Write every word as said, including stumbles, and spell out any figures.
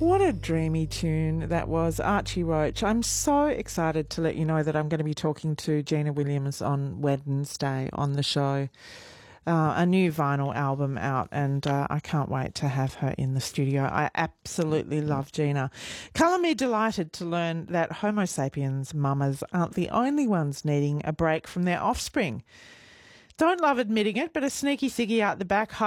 What a dreamy tune that was, Archie Roach. I'm so excited to let you know that I'm going to be talking to Gina Williams on Wednesday on the show. Uh, a new vinyl album out, and uh, I can't wait to have her in the studio. I absolutely love Gina. Colour me delighted to learn that Homo sapiens mamas aren't the only ones needing a break from their offspring. Don't love admitting it, but a sneaky ciggy out the back